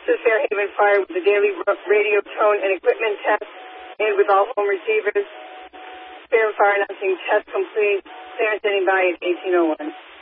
This is Fairhaven Fire with the daily radio tone and equipment test and with all home receivers. Fairhaven Fire announcing test complete. Clearance standing by at 1801.